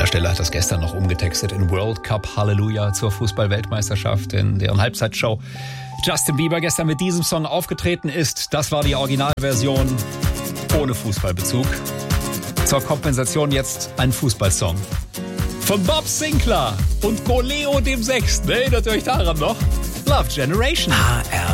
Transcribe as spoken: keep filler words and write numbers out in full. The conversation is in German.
einer Stelle hat das gestern noch umgetextet in World Cup Halleluja zur Fußball-Weltmeisterschaft, in deren Halbzeitshow Justin Bieber gestern mit diesem Song aufgetreten ist. Das war die Originalversion ohne Fußballbezug. Zur Kompensation jetzt ein Fußballsong von Bob Sinclar und Goleo dem Sechsten. Erinnert ihr euch daran noch? Love Generation. H R